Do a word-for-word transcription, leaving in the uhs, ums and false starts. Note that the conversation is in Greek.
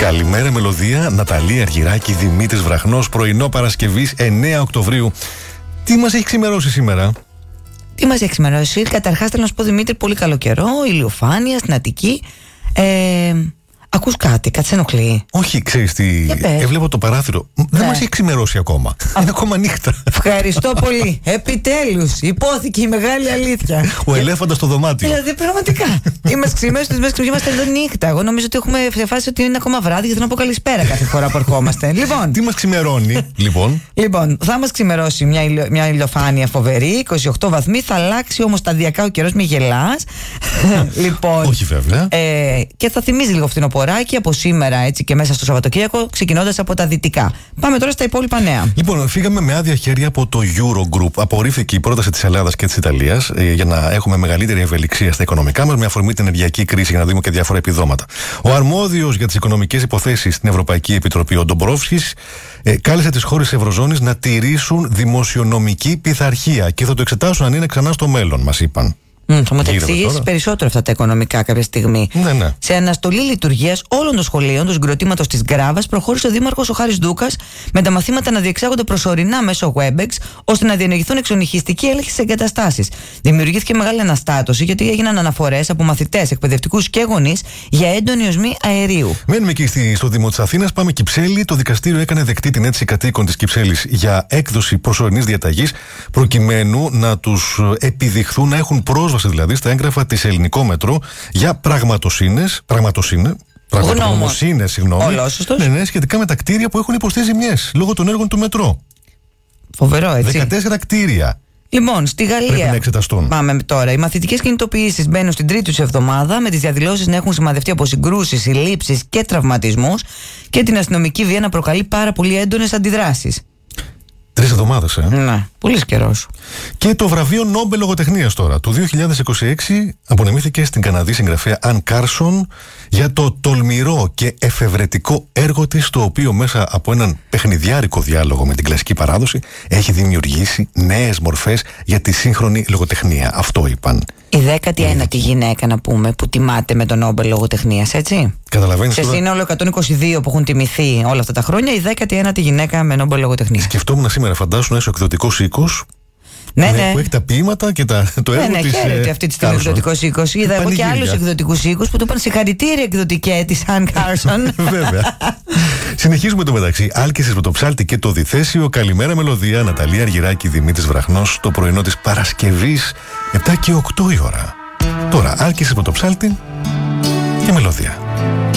Καλημέρα μελωδία, Ναταλή Αργυράκη, Δημήτρης Βραχνός, πρωινό Παρασκευής εννέα Οκτωβρίου. Τι μας έχει ξημερώσει σήμερα? Τι μας έχει ξημερώσει? Καταρχάς θέλω να σου πω, Δημήτρη, πολύ καλό καιρό, ηλιοφάνεια στην Αττική. Ε, ακούς κάτι, κάτι σε ενοχλεί? Όχι, ξέρεις τι, έβλεπα το παράθυρο. Ναι. Δεν μας έχει ξημερώσει ακόμα. Είναι ακόμα νύχτα. Ευχαριστώ πολύ. Επιτέλους, υπόθηκε η μεγάλη αλήθεια. Ο ελέφαντας στο δωμάτιο. Δηλαδή, πραγματικά. Είμαστε ξημέρωση, τις μέρες είμαστε εδώ νύχτα. Εγώ νομίζω ότι έχουμε σε φάση ότι είναι ακόμα βράδυ και θέλω να πω καλησπέρα κάθε φορά που ερχόμαστε. Λοιπόν. Τι μας ξημερώνει, λοιπόν? Λοιπόν, θα μας ξημερώσει μια, ηλιο, μια ηλιοφάνεια φοβερή, είκοσι οκτώ βαθμοί. Θα αλλάξει όμως σταδιακά ο καιρός, μη γελάς. Λοιπόν. Όχι, βέβαια. Ε, και θα θυμίζει λίγο φθινοποράκι από σήμερα, έτσι, και μέσα στο Σαββατοκύριακο, ξεκινώντας από τα δυτικά. Πάμε τώρα στα υπόλοιπα νέα. Λοιπόν, φύγαμε με άδεια χέρια από το Eurogroup. Απορρίφθηκε η πρόταση της Ελλάδας και της Ιταλίας ε, για να έχουμε μεγαλύτερη ευελιξία στα οικονομικά μας, με αφορμή την ενεργειακή κρίση, για να δούμε και διάφορα επιδόματα. Ο αρμόδιος για τις οικονομικές υποθέσεις στην Ευρωπαϊκή Επιτροπή, ο Ντομπρόφσκης, ε, κάλεσε τις χώρες της Ευρωζώνης να τηρήσουν δημοσιονομική πειθαρχία και θα το εξετάσουν αν είναι ξανά στο μέλλον, μας είπαν. Mm, θα μου τα εξηγήσει περισσότερο αυτά τα οικονομικά κάποια στιγμή. Ναι, ναι. Σε αναστολή λειτουργίας όλων των σχολείων του συγκροτήματος της Γκράβας προχώρησε ο Δήμαρχος ο Χάρης Ντούκας με τα μαθήματα να διεξάγονται προσωρινά μέσω Webex, ώστε να διενεργηθούν εξονυχιστικοί έλεγχοι στις εγκαταστάσεις. Δημιουργήθηκε μεγάλη αναστάτωση, γιατί έγιναν αναφορές από μαθητές, εκπαιδευτικούς και γονείς για έντονη οσμή αερίου. Μένουμε εκεί στη, στο Δήμο της Αθήνας. Πάμε Κυψέλη. Το δικαστήριο έκανε δεκτή την αίτηση κατοίκων της Κυψέλης για έκδοση προσωρινής διαταγής, προκειμένου να τους επιδειχθούν να έχουν πρόσβαση δηλαδή στα έγγραφα της Ελληνικό Μετρό για πραγματοσύνες, πραγματοσύνε, πραγματογνωμοσύνες, συγγνώμη, ναι, ναι, σχετικά με τα κτίρια που έχουν υποστεί ζημιές λόγω των έργων του Μετρό. Φοβερό, έτσι. δεκατέσσερα κτίρια. Λοιπόν, στη Γαλλία. Πρέπει να εξεταστούν. Πάμε τώρα. Οι μαθητικές κινητοποιήσεις μπαίνουν στην τρίτη τους εβδομάδα, με τις διαδηλώσεις να έχουν σημαδευτεί από συγκρούσεις, συλλήψεις και τραυματισμούς, και την αστυνομική βία να προκαλεί πάρα πολύ έντονες αντιδράσεις. Τρεις εβδομάδες, ε. Ναι, πολύ καιρός. Και το βραβείο Νόμπελ Λογοτεχνίας τώρα, του δύο χιλιάδες είκοσι έξι, απονεμήθηκε στην Καναδή συγγραφέα Αν Κάρσον για το τολμηρό και εφευρετικό έργο της, το οποίο μέσα από έναν παιχνιδιάρικο διάλογο με την κλασική παράδοση έχει δημιουργήσει νέες μορφές για τη σύγχρονη λογοτεχνία. Αυτό είπαν. Η δέκατη ένατη γυναίκα, να πούμε, που τιμάται με τον Νόμπελ Λογοτεχνίας, έτσι. Καταλαβαίνεις. Σε σύνολο εκατόν είκοσι δύο που έχουν τιμηθεί όλα αυτά τα χρόνια, η δέκατη ένατη γυναίκα με Νόμπελ Λογοτεχνίας. Σκεφτόμουν σήμερα, φαντάσου να είσαι ο εκδοτικός οίκος. Ναι, ναι. Που έχει τα ποίηματα και τα, το έργο ναι, ναι, της. Χαίρεται αυτή τη στιγμή ο εκδοτικός οίκος. Είδα εγώ και άλλους εκδοτικούς οίκους που του είπαν συγχαρητήρια εκδοτικέ της Αν Κάρσον. Βέβαια. Συνεχίζουμε το μεταξύ. Άλκησες με το ψάλτη και το διθέσιο. Καλημέρα μελωδία, Ναταλή Αργυράκη, Δημήτρης Βραχνός, το πρωινό της Παρασκευής, επτά και οκτώ η ώρα. Τώρα, άλκησες με το ψάλτη και μελωδία.